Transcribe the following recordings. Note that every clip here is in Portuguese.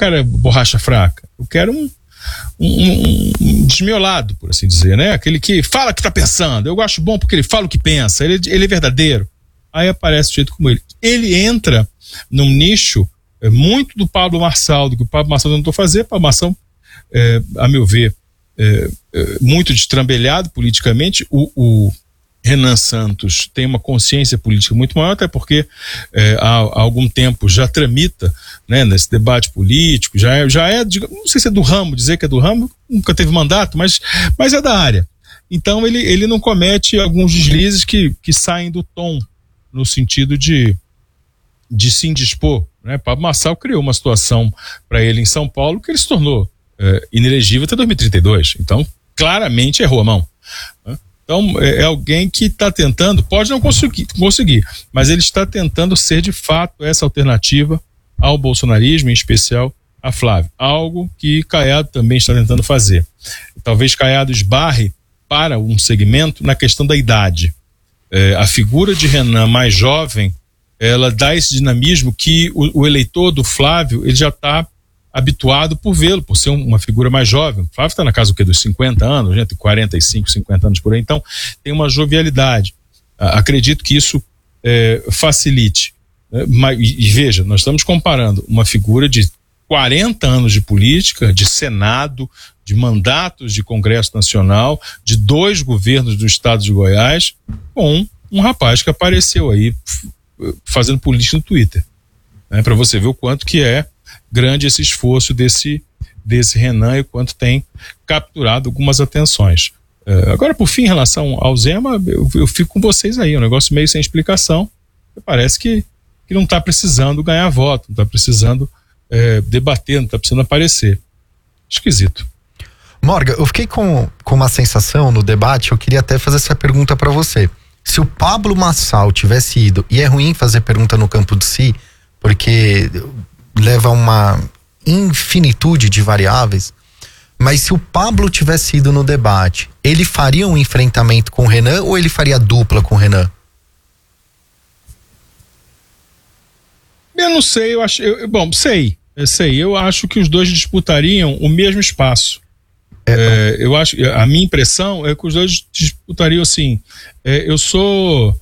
cara borracha fraca. Eu quero um desmiolado, por assim dizer, né? Aquele que fala o que tá pensando. Eu acho bom porque ele fala o que pensa. Ele é verdadeiro. Aí aparece um jeito como ele. Ele entra num nicho muito do Pablo Marçal, do que o Pablo Marçal tentou fazer. Pablo Marçal, a meu ver, muito destrambelhado politicamente. O Renan Santos tem uma consciência política muito maior, até porque há algum tempo já tramita, né, nesse debate político, já é, não sei se é do ramo, dizer que é do ramo, nunca teve mandato, mas é da área. Então ele não comete alguns deslizes que saem do tom, no sentido de se indispor, né? Pablo Marçal criou uma situação para ele em São Paulo que ele se tornou inelegível até 2032. Então, claramente errou a mão, né? Então, é alguém que está tentando, pode não conseguir, mas ele está tentando ser de fato essa alternativa ao bolsonarismo, em especial a Flávio. Algo que Caiado também está tentando fazer. Talvez Caiado esbarre para um segmento na questão da idade. A figura de Renan mais jovem, ela dá esse dinamismo que o eleitor do Flávio, ele já está habituado por vê-lo, por ser uma figura mais jovem. O Flávio está na casa dos 50 anos, entre 45 e 50 anos por aí, então tem uma jovialidade. Acredito que isso facilite. E veja, nós estamos comparando uma figura de 40 anos de política, de Senado, de mandatos de Congresso Nacional, de 2 governos do estado de Goiás, com um rapaz que apareceu aí fazendo política no Twitter. Para você ver o quanto que é grande esse esforço desse Renan e o quanto tem capturado algumas atenções. Agora, por fim, em relação ao Zema, eu fico com vocês aí, um negócio meio sem explicação. Parece que não está precisando ganhar voto, não está precisando debater, não está precisando aparecer. Esquisito. Morga, eu fiquei com uma sensação no debate, eu queria até fazer essa pergunta para você. Se o Pablo Marçal tivesse ido, e é ruim fazer pergunta no campo de si, porque leva uma infinitude de variáveis, mas se o Pablo tivesse ido no debate, ele faria um enfrentamento com o Renan ou ele faria dupla com o Renan? Eu não sei, eu acho, eu acho que os dois disputariam o mesmo espaço. Eu acho, a minha impressão é que os dois disputariam assim. Eu sou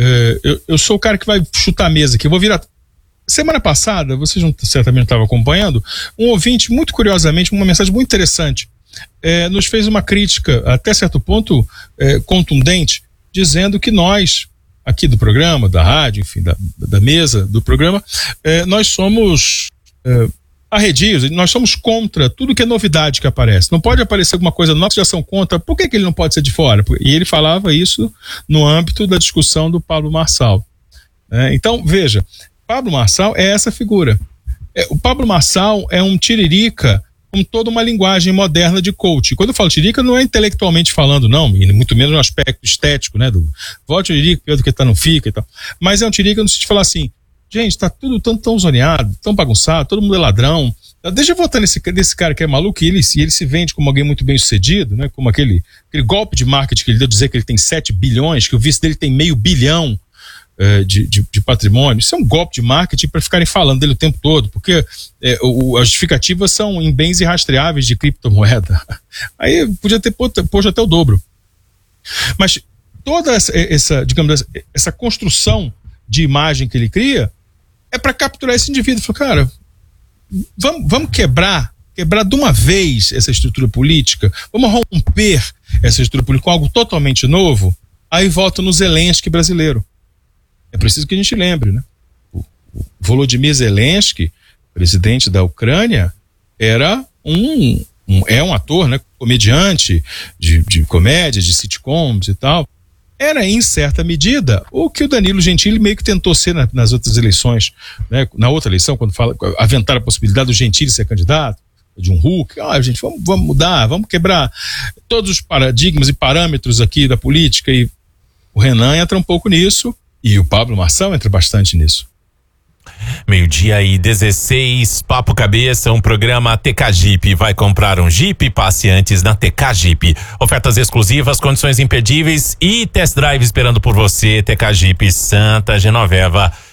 o cara que vai chutar a mesa aqui. Eu vou virar. Semana passada, vocês certamente não estavam acompanhando, um ouvinte, muito curiosamente, uma mensagem muito interessante, nos fez uma crítica, até certo ponto, contundente, dizendo que nós, aqui do programa, da rádio, enfim, da mesa do programa, nós somos arredios, nós somos contra tudo que é novidade que aparece. Não pode aparecer alguma coisa nova, já são contra, por que ele não pode ser de fora? E ele falava isso no âmbito da discussão do Pablo Marçal. Então, veja, Pablo Marçal é essa figura. O Pablo Marçal é um tiririca com toda uma linguagem moderna de coach. Quando eu falo tiririca, não é intelectualmente falando, não, e muito menos no aspecto estético, né? Vote tiririca, pior do que tá não fica e tal. Mas é um tiririca no sentido de falar assim, gente, tá tudo tão zoneado, tão bagunçado, todo mundo é ladrão. Deixa eu votar nesse cara que é maluco e ele se vende como alguém muito bem sucedido, né? Como aquele golpe de marketing que ele deu dizer que ele tem 7 bilhões, que o vice dele tem meio bilhão de patrimônio. Isso é um golpe de marketing para ficarem falando dele o tempo todo, porque as justificativas são em bens irrastreáveis de criptomoeda. Aí podia ter posto até o dobro. Mas toda essa construção de imagem que ele cria é para capturar esse indivíduo. Falei, cara, vamos quebrar de uma vez essa estrutura política, vamos romper essa estrutura política com algo totalmente novo. Aí volta no Zelensky brasileiro. É preciso que a gente lembre, né? O Volodymyr Zelensky, presidente da Ucrânia, era um ator, né? Comediante de comédia, de sitcoms e tal. Era, em certa medida, o que o Danilo Gentili meio que tentou ser nas outras eleições, né? Na outra eleição, quando aventaram a possibilidade do Gentili ser candidato, de um Hulk, gente, vamos mudar, vamos quebrar todos os paradigmas e parâmetros aqui da política, e o Renan entra um pouco nisso, e o Pablo Marçal entra bastante nisso. 12:16, Papo Cabeça, um programa TK Jeep. Vai comprar um Jeep? Passe antes na TK Jeep. Ofertas exclusivas, condições imperdíveis e test drive esperando por você. TK Jeep Santa Genoveva.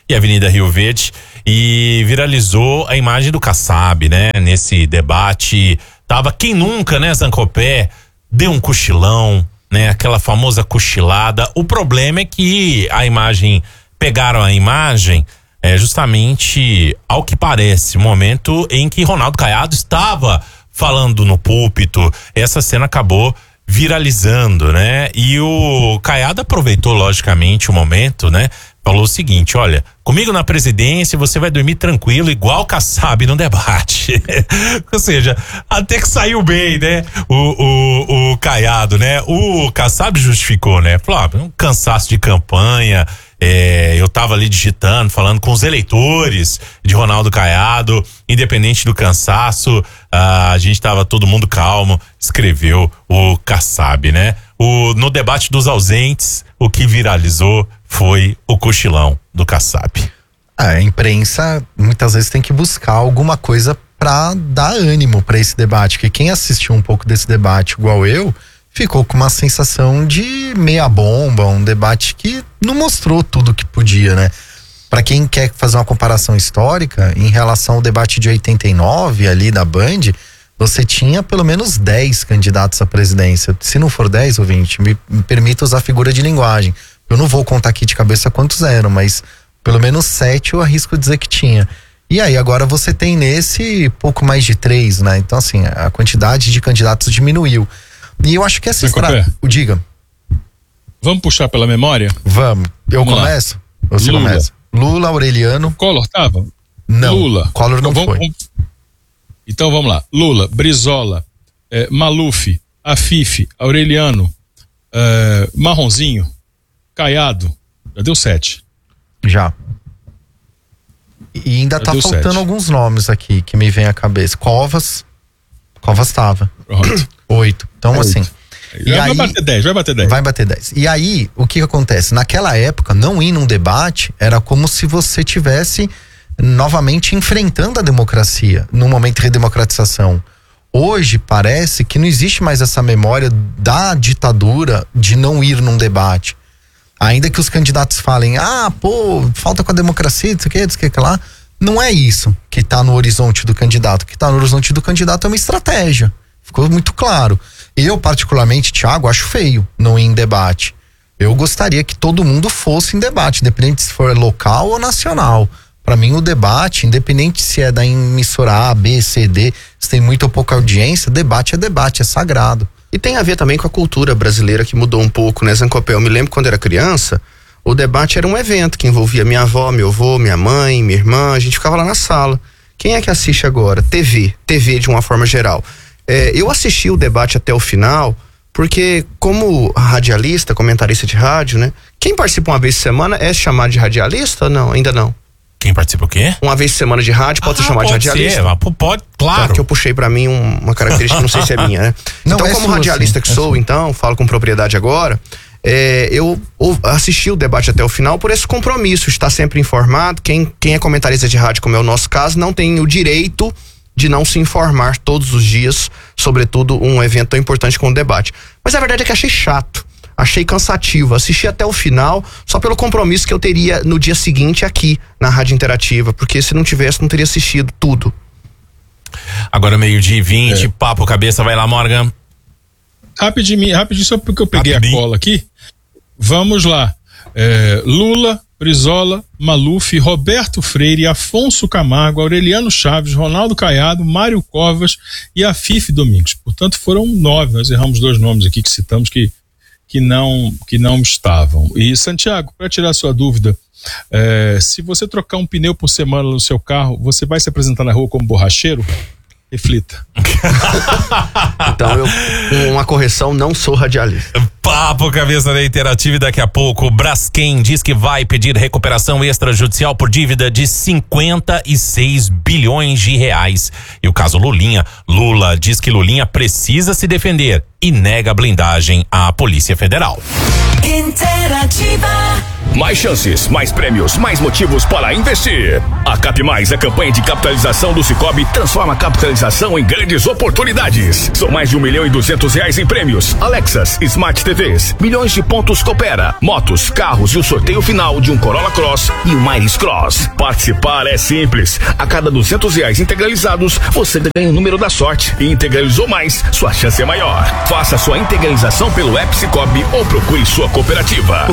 e Avenida Rio Verde, e viralizou a imagem do Kassab, né? Nesse debate, tava quem nunca, né, Zancopé, deu um cochilão, né? Aquela famosa cochilada. O problema é que pegaram a imagem justamente, ao que parece, o momento em que Ronaldo Caiado estava falando no púlpito. Essa cena acabou viralizando, né? E o Caiado aproveitou logicamente o momento, né? Falou o seguinte: olha, comigo na presidência você vai dormir tranquilo, igual o Kassab no debate. Ou seja, até que saiu bem, né? O Caiado, né? O Kassab justificou, né? Falou, um cansaço de campanha. Eu tava ali digitando, falando com os eleitores de Ronaldo Caiado, independente do cansaço, a gente tava todo mundo calmo, escreveu o Kassab, né? No debate dos ausentes, o que viralizou foi o cochilão do Kassab. A imprensa muitas vezes tem que buscar alguma coisa pra dar ânimo pra esse debate, porque quem assistiu um pouco desse debate igual eu, ficou com uma sensação de meia bomba, um debate que não mostrou tudo que podia, né? Para quem quer fazer uma comparação histórica, em relação ao debate de 89 ali da Band, você tinha pelo menos 10 candidatos à presidência. Se não for 10, ouvinte, me permita usar figura de linguagem. Eu não vou contar aqui de cabeça quantos eram, mas pelo menos 7 eu arrisco dizer que tinha. E aí agora você tem nesse pouco mais de 3, né? Então assim, a quantidade de candidatos diminuiu. E eu acho que essa estratégia. Diga. Vamos puxar pela memória? Vamos. Eu começo? Você Lula. começa. Lula, Aureliano. Collor tava? Não. Lula. Collor não foi. Então vamos lá. Lula, Brizola, Maluf, Afif, Aureliano, Marronzinho, Caiado. Já deu 7. Já. E ainda tá faltando 7. Alguns nomes aqui que me vem à cabeça. Covas tava. Pronto. 8. Então, assim. Vai bater 10. Vai bater 10. E aí, o que acontece? Naquela época, não ir num debate era como se você tivesse novamente enfrentando a democracia, num momento de redemocratização. Hoje, parece que não existe mais essa memória da ditadura de não ir num debate. Ainda que os candidatos falem, falta com a democracia, isso que lá. Não é isso que tá no horizonte do candidato. O que tá no horizonte do candidato é uma estratégia. Ficou muito claro. Eu, particularmente, Thiago, acho feio não ir em debate. Eu gostaria que todo mundo fosse em debate, independente se for local ou nacional. Para mim, o debate, independente se é da emissora A, B, C, D, se tem muita ou pouca audiência, debate, é sagrado. E tem a ver também com a cultura brasileira que mudou um pouco, né, Zancopé? Eu me lembro quando era criança, o debate era um evento que envolvia minha avó, meu avô, minha mãe, minha irmã, a gente ficava lá na sala. Quem é que assiste agora? TV de uma forma geral. Eu assisti o debate até o final, porque como radialista, comentarista de rádio, né? Quem participa uma vez por semana é chamado de radialista ou não? Ainda não. Quem participa o quê? Uma vez por semana de rádio pode ser chamado de radialista? Pode, claro. Então, que eu puxei pra mim uma característica que não sei se é minha, né? Não, então, como radialista que sou, então, falo com propriedade agora, eu assisti o debate até o final por esse compromisso, de estar sempre informado. Quem é comentarista de rádio, como é o nosso caso, não tem o direito de não se informar todos os dias, sobretudo um evento tão importante como o debate. Mas a verdade é que achei chato, achei cansativo, assisti até o final só pelo compromisso que eu teria no dia seguinte aqui na Rádio Interativa, porque se não tivesse, não teria assistido tudo. Agora 12:20, papo cabeça, vai lá, Morgan. Rapidinho, só porque eu peguei a cola aqui. Vamos lá. Lula, Brizola, Maluf, Roberto Freire, Afonso Camargo, Aureliano Chaves, Ronaldo Caiado, Mário Covas e Afif Domingos. Portanto, foram 9. Nós erramos 2 nomes aqui que citamos que não estavam. E, Santiago, para tirar sua dúvida, se você trocar um pneu por semana no seu carro, você vai se apresentar na rua como borracheiro? Reflita. Então, uma correção, não sou radialista. Papo cabeça da Interativa, e daqui a pouco Braskem diz que vai pedir recuperação extrajudicial por dívida de 56 bilhões de reais. E o caso Lula diz que Lulinha precisa se defender e nega blindagem à Polícia Federal. Interativa. Mais chances, mais prêmios, mais motivos para investir. A Cap Mais, a campanha de capitalização do Sicoob, transforma a capitalização em grandes oportunidades. São mais de R$1.200.000 em prêmios, Alexas, Smart TVs, milhões de pontos Coopera, motos, carros e o sorteio final de um Corolla Cross e um Miris Cross. Participar é simples. A cada R$200 integralizados, você ganha o número da sorte. E integralizou mais, sua chance é maior. Faça sua integralização pelo app Sicoob ou procure sua cooperativa.